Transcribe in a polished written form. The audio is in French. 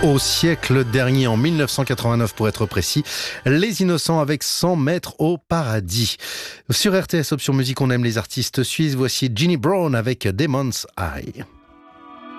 Au siècle dernier, en 1989 pour être précis, Les Innocents avec 100 mètres au paradis. Sur RTS Option Musique, on aime les artistes suisses. Voici Ginny Brown avec Demon's Eye.